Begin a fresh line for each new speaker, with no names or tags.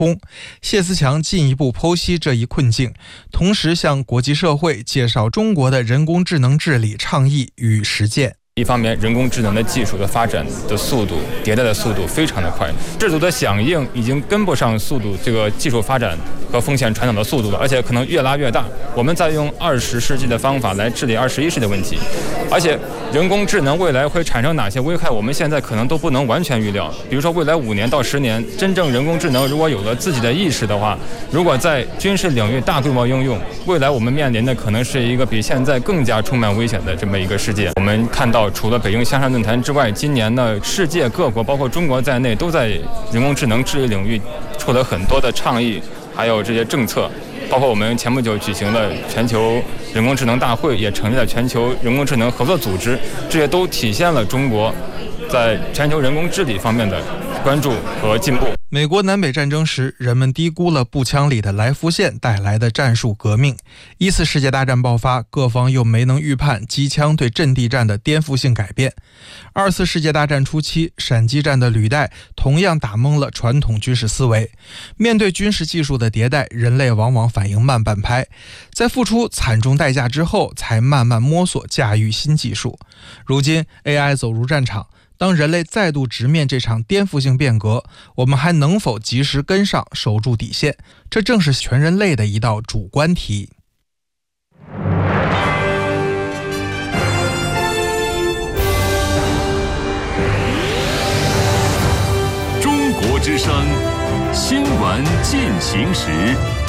谢思强进一步剖析这一困境，同时向国际社会介绍中国的人工智能治理倡议与实践。
一方面，人工智能的技术的发展的速度、迭代的速度非常的快，制度的响应已经跟不上速度这个技术发展和风险传导的速度了，而且可能越拉越大。我们在用20世纪的方法来治理21世纪的问题，而且人工智能未来会产生哪些危害，我们现在可能都不能完全预料。比如说，未来5年到10年，真正人工智能如果有了自己的意识的话，如果在军事领域大规模应用，未来我们面临的可能是一个比现在更加充满危险的这么一个世界。我们看到，除了北京香山论坛之外，今年呢，世界各国包括中国在内，都在人工智能治理领域出了很多的倡议，还有这些政策。包括我们前不久举行了全球人工智能大会，也成立了全球人工智能合作组织，这些都体现了中国在全球人工治理方面的关注和进步。
美国南北战争时，人们低估了步枪里的来福线带来的战术革命。1次世界大战爆发，各方又没能预判机枪对阵地战的颠覆性改变。2次世界大战初期，闪击战的履带同样打懵了传统军事思维。面对军事技术的迭代，人类往往反应慢半拍，在付出惨重代价之后，才慢慢摸索驾驭新技术。如今 AI 走入战场，当人类再度直面这场颠覆性变革，我们还能否及时跟上，守住底线？这正是全人类的一道主观题。
中国之声，新闻进行时。